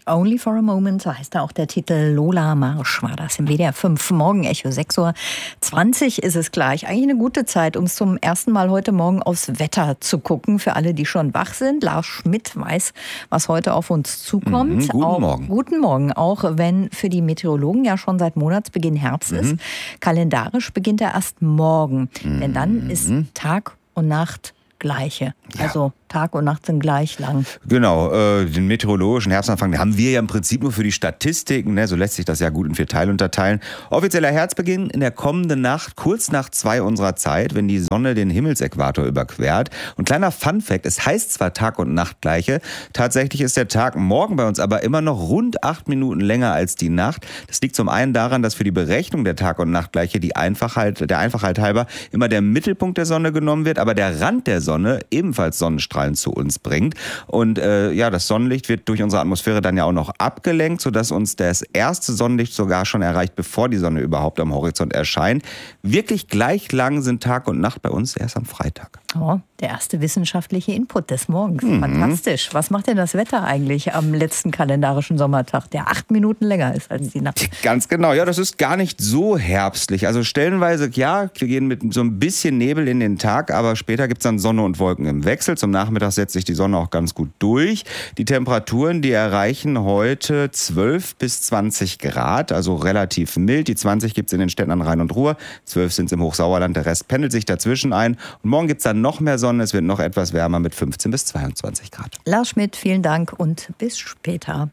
Only for a Moment, so heißt da auch der Titel. Lola Marsch war das im WDR 5 Morgenecho. 6:20 Uhr ist es gleich. Eigentlich eine gute Zeit, um zum ersten Mal heute Morgen aufs Wetter zu gucken. Für alle, die schon wach sind. Lars Schmidt weiß, was heute auf uns zukommt. Guten Morgen. Guten Morgen, auch wenn für die Meteorologen ja schon seit Monatsbeginn Herbst ist. Kalendarisch beginnt er erst morgen. Denn dann ist Tag und Nacht gleiche. Ja. Also Tag und Nacht sind gleich lang. Genau, den meteorologischen Herbstanfang, den haben wir ja im Prinzip nur für die Statistiken, ne? So lässt sich das ja gut in 4 Teile unterteilen. Offizieller Herbstbeginn in der kommenden Nacht, kurz nach 2 unserer Zeit, wenn die Sonne den Himmelsäquator überquert. Und kleiner Funfact, es heißt zwar Tag und Nacht gleiche, tatsächlich ist der Tag morgen bei uns aber immer noch rund 8 Minuten länger als die Nacht. Das liegt zum einen daran, dass für die Berechnung der Tag- und Nachtgleiche der Einfachheit halber immer der Mittelpunkt der Sonne genommen wird, aber der Rand der Sonne ebenfalls Sonnenstrahlen zu uns bringt. Und das Sonnenlicht wird durch unsere Atmosphäre dann ja auch noch abgelenkt, sodass uns das erste Sonnenlicht sogar schon erreicht, bevor die Sonne überhaupt am Horizont erscheint. Wirklich gleich lang sind Tag und Nacht bei uns erst am Freitag. Oh, der erste wissenschaftliche Input des Morgens. Fantastisch. Was macht denn das Wetter eigentlich am letzten kalendarischen Sommertag, der 8 Minuten länger ist als die Nacht? Ganz genau. Ja, das ist gar nicht so herbstlich. Also stellenweise, ja, wir gehen mit so ein bisschen Nebel in den Tag, aber später gibt es dann Sonne und Wolken im Wechsel. Zum Nachmittag setzt sich die Sonne auch ganz gut durch. Die Temperaturen, die erreichen heute 12 bis 20 Grad, also relativ mild. Die 20 gibt es in den Städten an Rhein und Ruhr, 12 sind es im Hochsauerland, der Rest pendelt sich dazwischen ein. Und morgen gibt es dann noch mehr Sonne, es wird noch etwas wärmer mit 15 bis 22 Grad. Lars Schmidt, vielen Dank und bis später.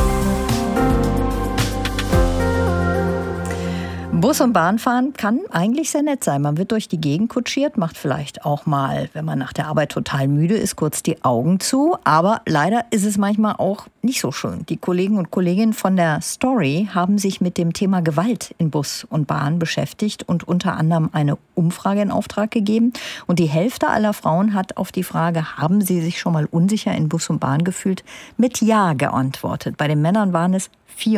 Bus und Bahn fahren kann eigentlich sehr nett sein. Man wird durch die Gegend kutschiert, macht vielleicht auch mal, wenn man nach der Arbeit total müde ist, kurz die Augen zu. Aber leider ist es manchmal auch nicht so schön. Die Kollegen und Kolleginnen von der Story haben sich mit dem Thema Gewalt in Bus und Bahn beschäftigt und unter anderem eine Umfrage in Auftrag gegeben. Und die Hälfte aller Frauen hat auf die Frage, haben sie sich schon mal unsicher in Bus und Bahn gefühlt, mit Ja geantwortet. Bei den Männern waren es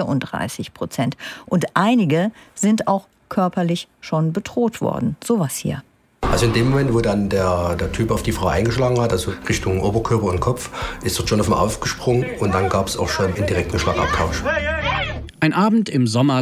34%. Und einige sind auch körperlich schon bedroht worden. Sowas hier. Also in dem Moment, wo dann der Typ auf die Frau eingeschlagen hat, also Richtung Oberkörper und Kopf, ist dort schon auf ihn aufgesprungen und dann gab es auch schon indirekten Schlagabtausch. Ein Abend im Sommer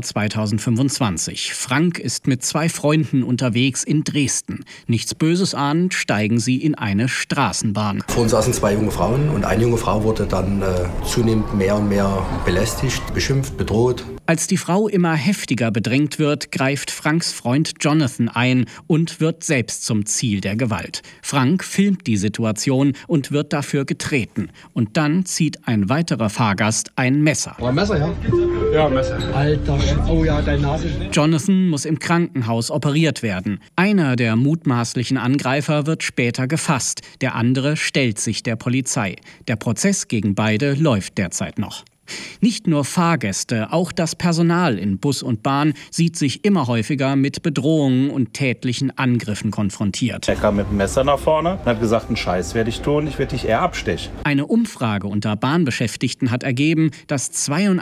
2025. Frank ist mit 2 Freunden unterwegs in Dresden. Nichts Böses ahnend steigen sie in eine Straßenbahn. Vor uns saßen 2 junge Frauen und eine junge Frau wurde dann zunehmend mehr und mehr belästigt, beschimpft, bedroht. Als die Frau immer heftiger bedrängt wird, greift Franks Freund Jonathan ein und wird selbst zum Ziel der Gewalt. Frank filmt die Situation und wird dafür getreten. Und dann zieht ein weiterer Fahrgast ein Messer. Ein Messer, ja? Ja, Messer. Alter, oh ja, deine Nase. Jonathan muss im Krankenhaus operiert werden. Einer der mutmaßlichen Angreifer wird später gefasst. Der andere stellt sich der Polizei. Der Prozess gegen beide läuft derzeit noch. Nicht nur Fahrgäste, auch das Personal in Bus und Bahn sieht sich immer häufiger mit Bedrohungen und tätlichen Angriffen konfrontiert. Er kam mit dem Messer nach vorne und hat gesagt, einen Scheiß werde ich tun, ich werde dich eher abstechen. Eine Umfrage unter Bahnbeschäftigten hat ergeben, dass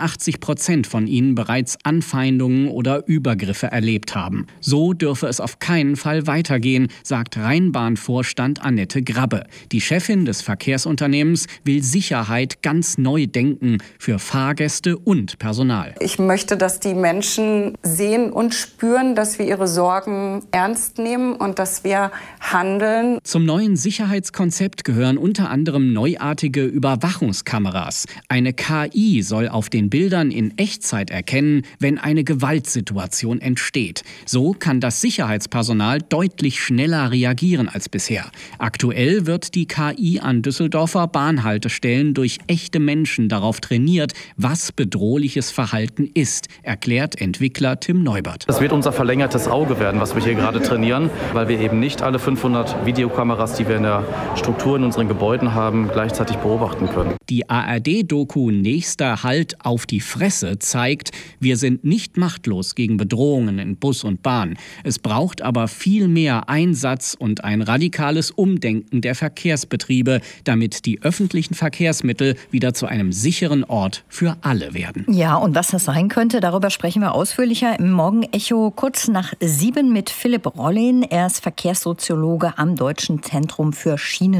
82% von ihnen bereits Anfeindungen oder Übergriffe erlebt haben. So dürfe es auf keinen Fall weitergehen, sagt Rheinbahn-Vorstand Annette Grabbe. Die Chefin des Verkehrsunternehmens will Sicherheit ganz neu denken für Fahrgäste und Personal. Ich möchte, dass die Menschen sehen und spüren, dass wir ihre Sorgen ernst nehmen und dass wir handeln. Zum neuen Sicherheitskonzept gehören unter anderem neuartige Überwachungskameras. Eine KI soll auf den Bildern in Echtzeit erkennen, wenn eine Gewaltsituation entsteht. So kann das Sicherheitspersonal deutlich schneller reagieren als bisher. Aktuell wird die KI an Düsseldorfer Bahnhaltestellen durch echte Menschen darauf trainiert, was bedrohliches Verhalten ist, erklärt Entwickler Tim Neubert. Das wird unser verlängertes Auge werden, was wir hier gerade trainieren, weil wir eben nicht alle 500 Videokameras, die wir in der Struktur in unseren Gebäuden haben, gleichzeitig beobachten können. Die ARD-Doku Nächster Halt auf die Fresse zeigt, wir sind nicht machtlos gegen Bedrohungen in Bus und Bahn. Es braucht aber viel mehr Einsatz und ein radikales Umdenken der Verkehrsbetriebe, damit die öffentlichen Verkehrsmittel wieder zu einem sicheren Ort Ort für alle werden. Ja, und was das sein könnte, darüber sprechen wir ausführlicher im Morgenecho kurz nach 7 mit Philipp Rollin. Er ist Verkehrssoziologe am Deutschen Zentrum für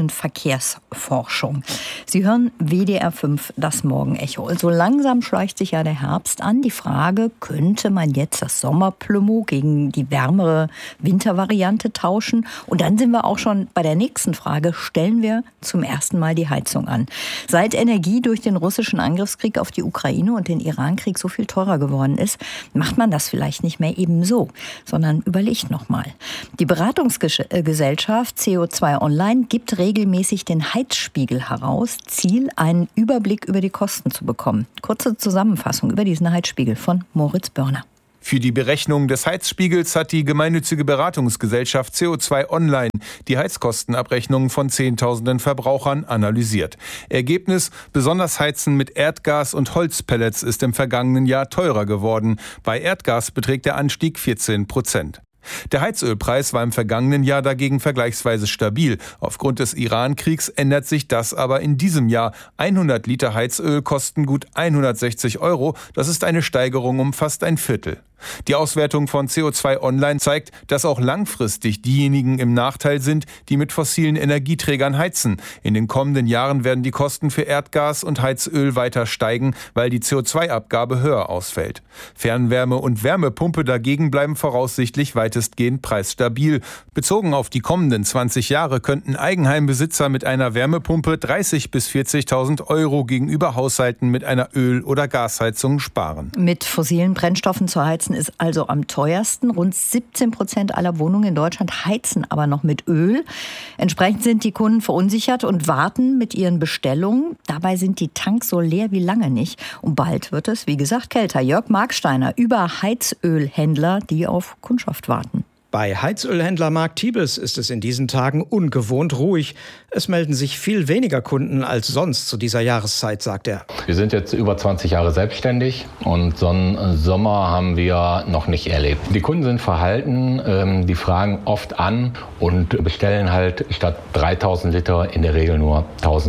Schienenverkehrsforschung. Sie hören WDR 5, das Morgenecho. So langsam schleicht sich ja der Herbst an. Die Frage, könnte man jetzt das Sommerplümo gegen die wärmere Wintervariante tauschen? Und dann sind wir auch schon bei der nächsten Frage. Stellen wir zum ersten Mal die Heizung an? Seit Energie durch den russischen Angriffskrieg auf die Ukraine und den Irankrieg so viel teurer geworden ist, macht man das vielleicht nicht mehr eben so, sondern überlegt nochmal. Die Beratungsgesellschaft CO2 Online gibt regelmäßig den Heizspiegel heraus. Ziel, einen Überblick über die Kosten zu bekommen. Kurze Zusammenfassung über diesen Heizspiegel von Moritz Börner. Für die Berechnung des Heizspiegels hat die gemeinnützige Beratungsgesellschaft CO2 Online die Heizkostenabrechnungen von Zehntausenden Verbrauchern analysiert. Ergebnis: besonders Heizen mit Erdgas und Holzpellets ist im vergangenen Jahr teurer geworden. Bei Erdgas beträgt der Anstieg 14%. Der Heizölpreis war im vergangenen Jahr dagegen vergleichsweise stabil. Aufgrund des Iran-Kriegs ändert sich das aber in diesem Jahr. 100 Liter Heizöl kosten gut 160 €. Das ist eine Steigerung um fast ein Viertel. Die Auswertung von CO2 Online zeigt, dass auch langfristig diejenigen im Nachteil sind, die mit fossilen Energieträgern heizen. In den kommenden Jahren werden die Kosten für Erdgas und Heizöl weiter steigen, weil die CO2-Abgabe höher ausfällt. Fernwärme und Wärmepumpe dagegen bleiben voraussichtlich weitestgehend preisstabil. Bezogen auf die kommenden 20 Jahre könnten Eigenheimbesitzer mit einer Wärmepumpe 30.000 bis 40.000 € gegenüber Haushalten mit einer Öl- oder Gasheizung sparen. Mit fossilen Brennstoffen zu heizen ist also am teuersten. Rund 17% aller Wohnungen in Deutschland heizen aber noch mit Öl. Entsprechend sind die Kunden verunsichert und warten mit ihren Bestellungen. Dabei sind die Tanks so leer wie lange nicht. Und bald wird es, wie gesagt, kälter. Jörg Marksteiner über Heizölhändler, die auf Kundschaft warten. Bei Heizölhändler Mark Tiebes ist es in diesen Tagen ungewohnt ruhig. Es melden sich viel weniger Kunden als sonst zu dieser Jahreszeit, sagt er. Wir sind jetzt über 20 Jahre selbstständig und so einen Sommer haben wir noch nicht erlebt. Die Kunden sind verhalten, die fragen oft an und bestellen halt statt 3.000 Liter in der Regel nur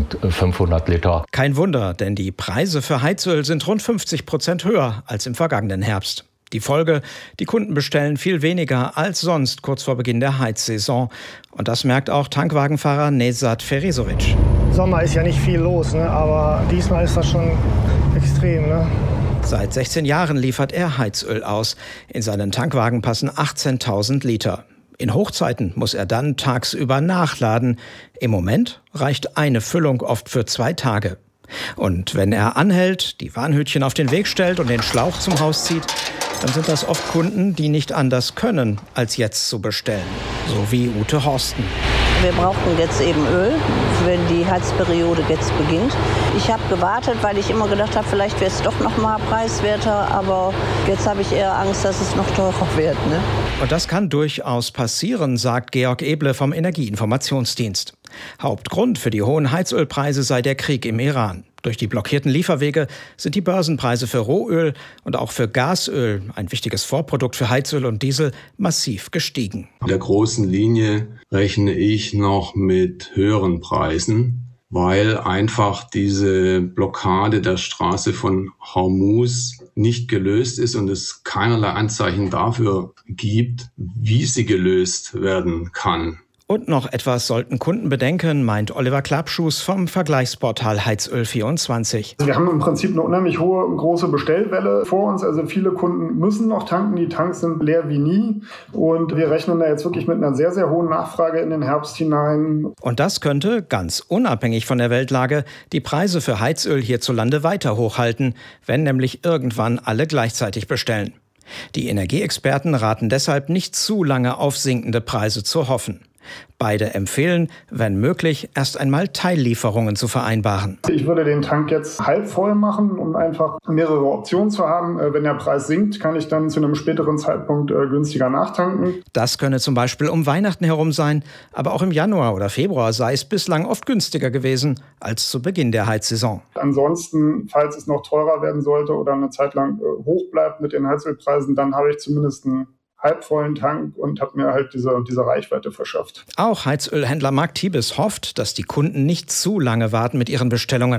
1.500 Liter. Kein Wunder, denn die Preise für Heizöl sind rund 50% höher als im vergangenen Herbst. Die Folge: die Kunden bestellen viel weniger als sonst kurz vor Beginn der Heizsaison. Und das merkt auch Tankwagenfahrer Nezat Ferezovic. Sommer ist ja nicht viel los, ne? Aber diesmal ist das schon extrem. Ne? Seit 16 Jahren liefert er Heizöl aus. In seinen Tankwagen passen 18.000 Liter. In Hochzeiten muss er dann tagsüber nachladen. Im Moment reicht eine Füllung oft für 2 Tage. Und wenn er anhält, die Warnhütchen auf den Weg stellt und den Schlauch zum Haus zieht, dann sind das oft Kunden, die nicht anders können, als jetzt zu bestellen. So wie Ute Horsten. Wir brauchten jetzt eben Öl, wenn die Heizperiode jetzt beginnt. Ich habe gewartet, weil ich immer gedacht habe, vielleicht wird es doch noch mal preiswerter. Aber jetzt habe ich eher Angst, dass es noch teurer wird. Ne? Und das kann durchaus passieren, sagt Georg Eble vom Energieinformationsdienst. Hauptgrund für die hohen Heizölpreise sei der Krieg im Iran. Durch die blockierten Lieferwege sind die Börsenpreise für Rohöl und auch für Gasöl, ein wichtiges Vorprodukt für Heizöl und Diesel, massiv gestiegen. In der großen Linie rechne ich noch mit höheren Preisen, weil einfach diese Blockade der Straße von Hormuz nicht gelöst ist und es keinerlei Anzeichen dafür gibt, wie sie gelöst werden kann. Und noch etwas sollten Kunden bedenken, meint Oliver Klappschuß vom Vergleichsportal Heizöl24. Wir haben im Prinzip eine unheimlich große Bestellwelle vor uns. Also viele Kunden müssen noch tanken. Die Tanks sind leer wie nie. Und wir rechnen da jetzt wirklich mit einer sehr, sehr hohen Nachfrage in den Herbst hinein. Und das könnte, ganz unabhängig von der Weltlage, die Preise für Heizöl hierzulande weiter hochhalten, wenn nämlich irgendwann alle gleichzeitig bestellen. Die Energieexperten raten deshalb nicht zu lange auf sinkende Preise zu hoffen. Beide empfehlen, wenn möglich, erst einmal Teillieferungen zu vereinbaren. Ich würde den Tank jetzt halb voll machen, um einfach mehrere Optionen zu haben. Wenn der Preis sinkt, kann ich dann zu einem späteren Zeitpunkt günstiger nachtanken. Das könne zum Beispiel um Weihnachten herum sein, aber auch im Januar oder Februar sei es bislang oft günstiger gewesen als zu Beginn der Heizsaison. Ansonsten, falls es noch teurer werden sollte oder eine Zeit lang hoch bleibt mit den Heizölpreisen, dann habe ich zumindest einen halbvollen Tank und habe mir halt diese Reichweite verschafft. Auch Heizölhändler Mark Tiebes hofft, dass die Kunden nicht zu lange warten mit ihren Bestellungen.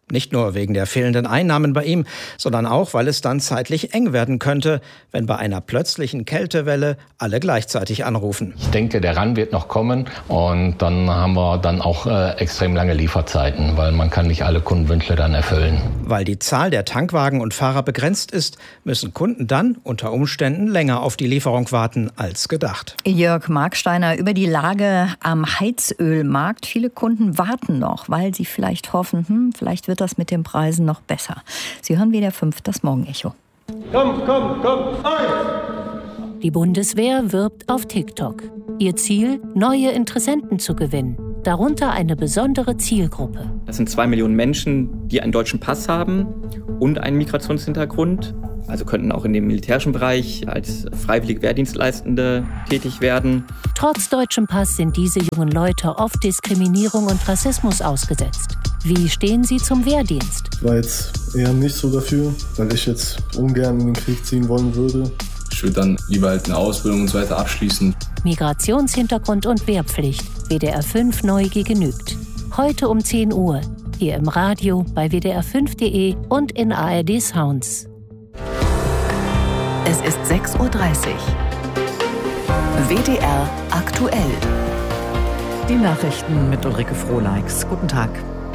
Nicht nur wegen der fehlenden Einnahmen bei ihm, sondern auch, weil es dann zeitlich eng werden könnte, wenn bei einer plötzlichen Kältewelle alle gleichzeitig anrufen. Ich denke, der Run wird noch kommen und dann haben wir dann auch extrem lange Lieferzeiten, weil man kann nicht alle Kundenwünsche dann erfüllen. Weil die Zahl der Tankwagen und Fahrer begrenzt ist, müssen Kunden dann unter Umständen länger auf die Lieferung warten als gedacht. Jörg Marksteiner über die Lage am Heizölmarkt. Viele Kunden warten noch, weil sie vielleicht hoffen, vielleicht wird das mit den Preisen noch besser. Sie hören WDR 5, das Morgenecho. Komm, Die Bundeswehr wirbt auf TikTok. Ihr Ziel, neue Interessenten zu gewinnen. Darunter eine besondere Zielgruppe. Das sind 2 Millionen Menschen, die einen deutschen Pass haben und einen Migrationshintergrund. Also könnten auch in dem militärischen Bereich als freiwillig Wehrdienstleistende tätig werden. Trotz deutschem Pass sind diese jungen Leute oft Diskriminierung und Rassismus ausgesetzt. Wie stehen sie zum Wehrdienst? Ich war jetzt eher nicht so dafür, weil ich jetzt ungern in den Krieg ziehen wollen würde. Ich würde dann lieber halt eine Ausbildung und so weiter abschließen. Migrationshintergrund und Wehrpflicht. WDR 5 Neugier genügt. Heute um 10 Uhr. Hier im Radio, bei wdr5.de und in ARD Sounds. Es ist 6:30 Uhr. WDR aktuell. Die Nachrichten mit Ulrike Frohleix. Guten Tag.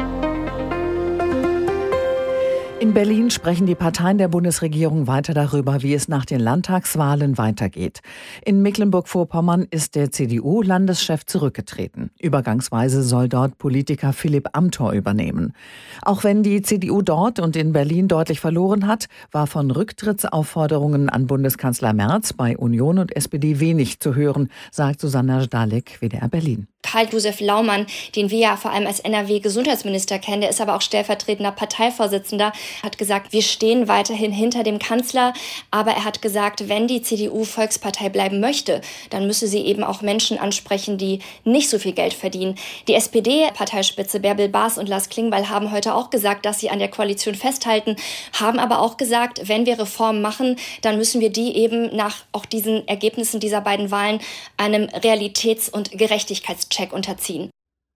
In Berlin sprechen die Parteien der Bundesregierung weiter darüber, wie es nach den Landtagswahlen weitergeht. In Mecklenburg-Vorpommern ist der CDU-Landeschef zurückgetreten. Übergangsweise soll dort Politiker Philipp Amthor übernehmen. Auch wenn die CDU dort und in Berlin deutlich verloren hat, war von Rücktrittsaufforderungen an Bundeskanzler Merz bei Union und SPD wenig zu hören, sagt Susanna Zdalek, WDR Berlin. Karl-Josef Laumann, den wir ja vor allem als NRW-Gesundheitsminister kennen, der ist aber auch stellvertretender Parteivorsitzender, hat gesagt, wir stehen weiterhin hinter dem Kanzler. Aber er hat gesagt, wenn die CDU Volkspartei bleiben möchte, dann müsse sie eben auch Menschen ansprechen, die nicht so viel Geld verdienen. Die SPD-Parteispitze Bärbel Baas und Lars Klingbeil haben heute auch gesagt, dass sie an der Koalition festhalten, haben aber auch gesagt, wenn wir Reformen machen, dann müssen wir die eben nach auch diesen Ergebnissen dieser beiden Wahlen einem Realitäts- und Gerechtigkeitscheck unterziehen.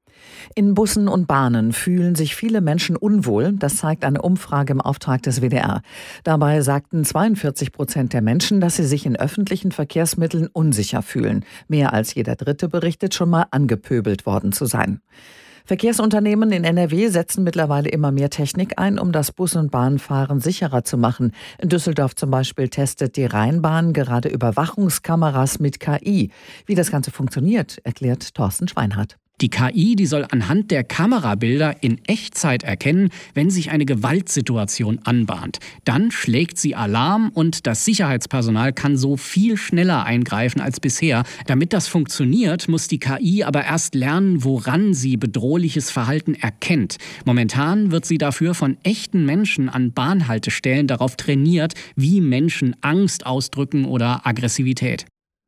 In Bussen und Bahnen fühlen sich viele Menschen unwohl. Das zeigt eine Umfrage im Auftrag des WDR. Dabei sagten 42% der Menschen, dass sie sich in öffentlichen Verkehrsmitteln unsicher fühlen. Mehr als jeder Dritte berichtet, schon mal angepöbelt worden zu sein. Verkehrsunternehmen in NRW setzen mittlerweile immer mehr Technik ein, um das Bus- und Bahnfahren sicherer zu machen. In Düsseldorf zum Beispiel testet die Rheinbahn gerade Überwachungskameras mit KI. Wie das Ganze funktioniert, erklärt Thorsten Schweinhardt. Die KI, die soll anhand der Kamerabilder in Echtzeit erkennen, wenn sich eine Gewaltsituation anbahnt. Dann schlägt sie Alarm und das Sicherheitspersonal kann so viel schneller eingreifen als bisher. Damit das funktioniert, muss die KI aber erst lernen, woran sie bedrohliches Verhalten erkennt. Momentan wird sie dafür von echten Menschen an Bahnhaltestellen darauf trainiert, wie Menschen Angst ausdrücken oder Aggressivität.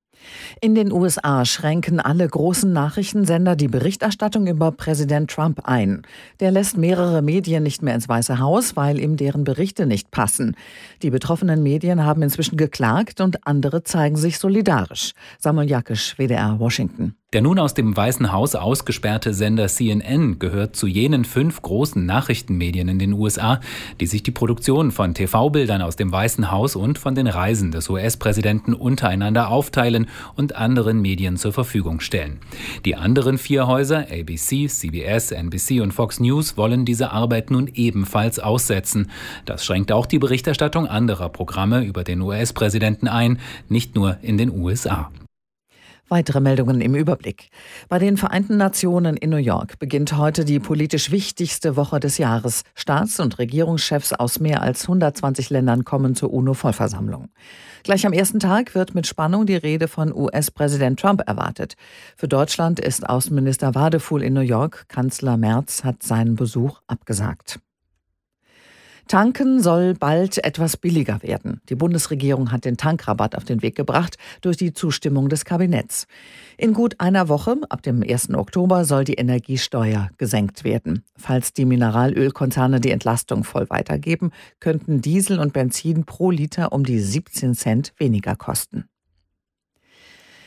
In den USA schränken alle großen Nachrichtensender die Berichterstattung über Präsident Trump ein. Der lässt mehrere Medien nicht mehr ins Weiße Haus, weil ihm deren Berichte nicht passen. Die betroffenen Medien haben inzwischen geklagt und andere zeigen sich solidarisch. Samuel Jakisch, WDR, Washington. Der nun aus dem Weißen Haus ausgesperrte Sender CNN gehört zu jenen 5 großen Nachrichtenmedien in den USA, die sich die Produktion von TV-Bildern aus dem Weißen Haus und von den Reisen des US-Präsidenten untereinander aufteilen und anderen Medien zur Verfügung stellen. Die anderen 4 Häuser, ABC, CBS, NBC und Fox News, wollen diese Arbeit nun ebenfalls aussetzen. Das schränkt auch die Berichterstattung anderer Programme über den US-Präsidenten ein, nicht nur in den USA. Weitere Meldungen im Überblick. Bei den Vereinten Nationen in New York beginnt heute die politisch wichtigste Woche des Jahres. Staats- und Regierungschefs aus mehr als 120 Ländern kommen zur UNO-Vollversammlung. Gleich am ersten Tag wird mit Spannung die Rede von US-Präsident Trump erwartet. Für Deutschland ist Außenminister Wadefuhl in New York. Kanzler Merz hat seinen Besuch abgesagt. Tanken soll bald etwas billiger werden. Die Bundesregierung hat den Tankrabatt auf den Weg gebracht durch die Zustimmung des Kabinetts. In gut einer Woche, ab dem 1. Oktober, soll die Energiesteuer gesenkt werden. Falls die Mineralölkonzerne die Entlastung voll weitergeben, könnten Diesel und Benzin pro Liter um die 17 Cent weniger kosten.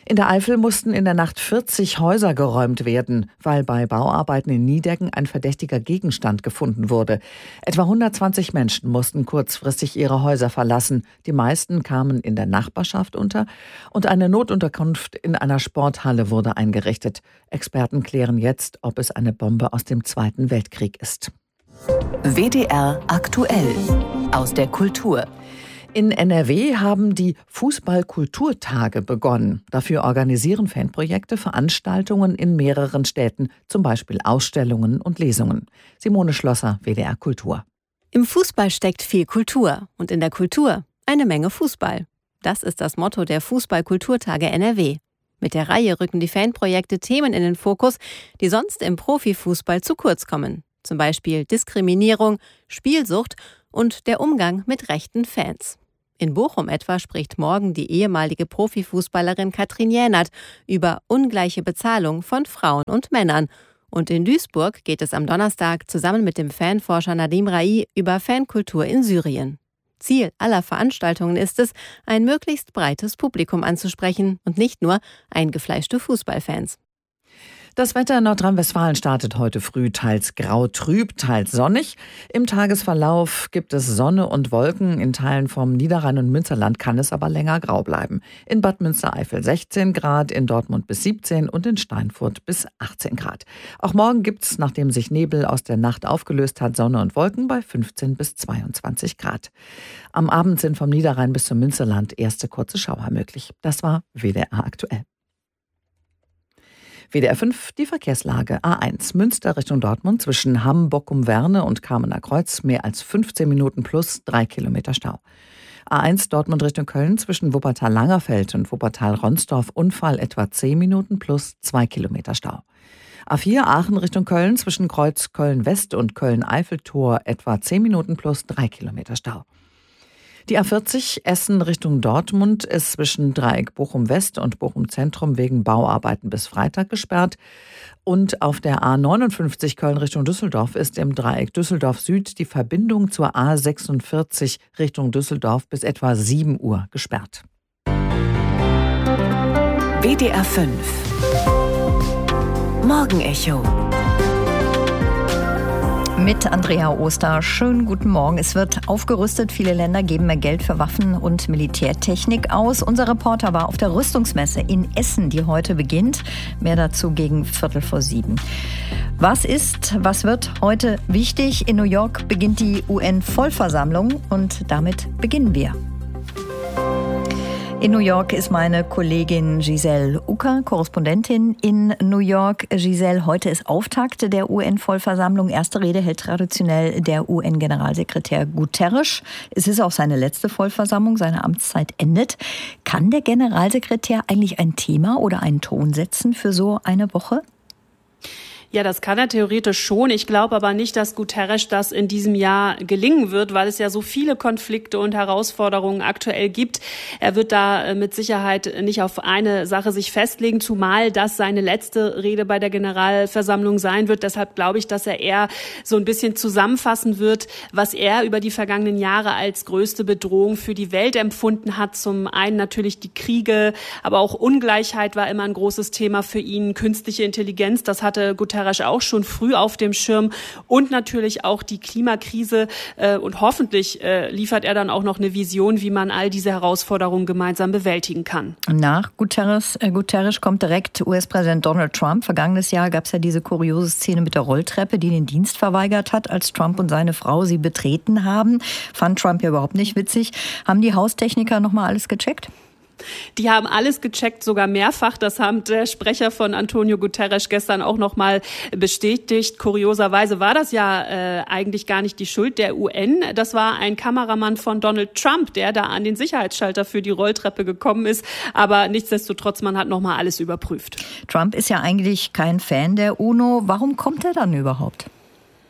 In der Eifel mussten in der Nacht 40 Häuser geräumt werden, weil bei Bauarbeiten in Niedecken ein verdächtiger Gegenstand gefunden wurde. Etwa 120 Menschen mussten kurzfristig ihre Häuser verlassen. Die meisten kamen in der Nachbarschaft unter und eine Notunterkunft in einer Sporthalle wurde eingerichtet. Experten klären jetzt, ob es eine Bombe aus dem Zweiten Weltkrieg ist. WDR aktuell aus der Kultur. In NRW haben die Fußball-Kulturtage begonnen. Dafür organisieren Fanprojekte Veranstaltungen in mehreren Städten, zum Beispiel Ausstellungen und Lesungen. Simone Schlosser, WDR Kultur. Im Fußball steckt viel Kultur und in der Kultur eine Menge Fußball. Das ist das Motto der Fußball-Kulturtage NRW. Mit der Reihe rücken die Fanprojekte Themen in den Fokus, die sonst im Profifußball zu kurz kommen. Zum Beispiel Diskriminierung, Spielsucht und der Umgang mit rechten Fans. In Bochum etwa spricht morgen die ehemalige Profifußballerin Katrin Jähnert über ungleiche Bezahlung von Frauen und Männern. Und in Duisburg geht es am Donnerstag zusammen mit dem Fanforscher Nadim Rai über Fankultur in Syrien. Ziel aller Veranstaltungen ist es, ein möglichst breites Publikum anzusprechen und nicht nur eingefleischte Fußballfans. Das Wetter in Nordrhein-Westfalen startet heute früh teils grau-trüb, teils sonnig. Im Tagesverlauf gibt es Sonne und Wolken. In Teilen vom Niederrhein und Münsterland kann es aber länger grau bleiben. In Bad Münstereifel 16 Grad, in Dortmund bis 17 und in Steinfurt bis 18 Grad. Auch morgen gibt es, nachdem sich Nebel aus der Nacht aufgelöst hat, Sonne und Wolken bei 15 bis 22 Grad. Am Abend sind vom Niederrhein bis zum Münsterland erste kurze Schauer möglich. Das war WDR aktuell. WDR 5, die Verkehrslage. A1 Münster Richtung Dortmund zwischen Hamm-Bockum-Werne und Kamener Kreuz mehr als 15 Minuten plus 3 Kilometer Stau. A1 Dortmund Richtung Köln zwischen Wuppertal-Langerfeld und Wuppertal-Ronsdorf Unfall etwa 10 Minuten plus 2 Kilometer Stau. A4 Aachen Richtung Köln zwischen Kreuz Köln-West und Köln-Eiffeltor etwa 10 Minuten plus 3 Kilometer Stau. Die A40 Essen Richtung Dortmund ist zwischen Dreieck Bochum-West und Bochum-Zentrum wegen Bauarbeiten bis Freitag gesperrt. Und auf der A59 Köln Richtung Düsseldorf ist im Dreieck Düsseldorf-Süd die Verbindung zur A46 Richtung Düsseldorf bis etwa 7 Uhr gesperrt. WDR 5 Morgenecho mit Andrea Oster. Schönen guten Morgen. Es wird aufgerüstet. Viele Länder geben mehr Geld für Waffen und Militärtechnik aus. Unser Reporter war auf der Rüstungsmesse in Essen, die heute beginnt. Mehr dazu gegen 6:45. Was wird heute wichtig? In New York beginnt die UN-Vollversammlung und damit beginnen wir. In New York ist meine Kollegin Giselle Ucker, Korrespondentin in New York. Giselle, heute ist Auftakt der UN-Vollversammlung. Erste Rede hält traditionell der UN-Generalsekretär Guterres. Es ist auch seine letzte Vollversammlung, seine Amtszeit endet. Kann der Generalsekretär eigentlich ein Thema oder einen Ton setzen für so eine Woche? Ja, das kann er theoretisch schon. Ich glaube aber nicht, dass Guterres das in diesem Jahr gelingen wird, weil es ja so viele Konflikte und Herausforderungen aktuell gibt. Er wird da mit Sicherheit nicht auf eine Sache sich festlegen, zumal das seine letzte Rede bei der Generalversammlung sein wird. Deshalb glaube ich, dass er eher so ein bisschen zusammenfassen wird, was er über die vergangenen Jahre als größte Bedrohung für die Welt empfunden hat. Zum einen natürlich die Kriege, aber auch Ungleichheit war immer ein großes Thema für ihn. Künstliche Intelligenz, das hatte Guterres auch schon früh auf dem Schirm und natürlich auch die Klimakrise und hoffentlich liefert er dann auch noch eine Vision, wie man all diese Herausforderungen gemeinsam bewältigen kann. Nach Guterres kommt direkt US-Präsident Donald Trump. Vergangenes Jahr gab es ja diese kuriose Szene mit der Rolltreppe, die den Dienst verweigert hat, als Trump und seine Frau sie betreten haben. Fand Trump ja überhaupt nicht witzig. Haben die Haustechniker nochmal alles gecheckt? Die haben alles gecheckt, sogar mehrfach. Das haben der Sprecher von Antonio Guterres gestern auch noch mal bestätigt. Kurioserweise war das ja eigentlich gar nicht die Schuld der UN. Das war ein Kameramann von Donald Trump, der da an den Sicherheitsschalter für die Rolltreppe gekommen ist. Aber nichtsdestotrotz, man hat noch mal alles überprüft. Trump ist ja eigentlich kein Fan der UNO. Warum kommt er dann überhaupt?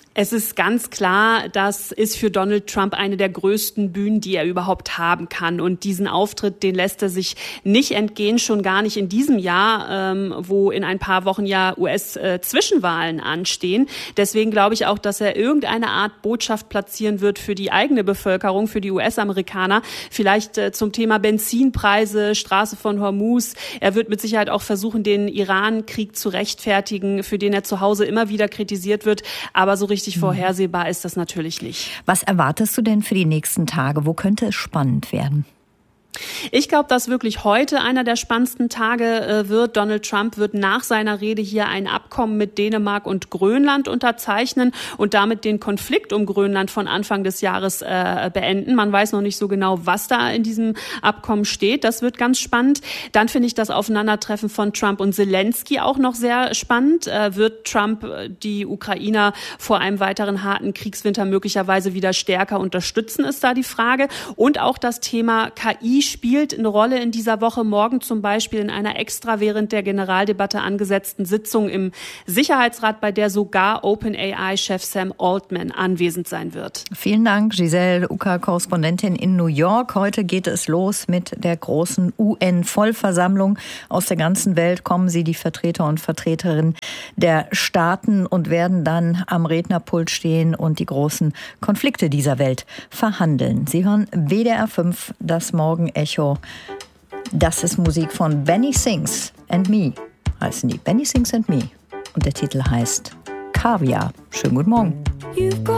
Es ist ganz klar, das ist für Donald Trump eine der größten Bühnen, die er überhaupt haben kann. Und diesen Auftritt, den lässt er sich nicht entgehen, schon gar nicht in diesem Jahr, wo in ein paar Wochen ja US-Zwischenwahlen anstehen. Deswegen glaube ich auch, dass er irgendeine Art Botschaft platzieren wird für die eigene Bevölkerung, für die US-Amerikaner. Vielleicht zum Thema Benzinpreise, Straße von Hormuz. Er wird mit Sicherheit auch versuchen, den Iran-Krieg zu rechtfertigen, für den er zu Hause immer wieder kritisiert wird. Aber so richtig vorhersehbar ist das natürlich nicht. Was erwartest du denn für die nächsten Tage? Wo könnte es spannend werden? Ich glaube, dass wirklich heute einer der spannendsten Tage wird. Donald Trump wird nach seiner Rede hier ein Abkommen mit Dänemark und Grönland unterzeichnen und damit den Konflikt um Grönland von Anfang des Jahres beenden. Man weiß noch nicht so genau, was da in diesem Abkommen steht. Das wird ganz spannend. Dann finde ich das Aufeinandertreffen von Trump und Zelensky auch noch sehr spannend. Wird Trump die Ukrainer vor einem weiteren harten Kriegswinter möglicherweise wieder stärker unterstützen, ist da die Frage. Und auch das Thema KI spielt eine Rolle in dieser Woche. Morgen zum Beispiel in einer extra während der Generaldebatte angesetzten Sitzung im Sicherheitsrat, bei der sogar OpenAI-Chef Sam Altman anwesend sein wird. Vielen Dank, Giselle Ucker, Korrespondentin in New York. Heute geht es los mit der großen UN-Vollversammlung. Aus der ganzen Welt kommen sie, die Vertreter und Vertreterinnen der Staaten, und werden dann am Rednerpult stehen und die großen Konflikte dieser Welt verhandeln. Sie hören WDR 5, das Morgenecho. Das ist Musik von Benny Sings and Me, heißen die. Benny Sings and Me. Und der Titel heißt Kaviar. Schönen guten Morgen.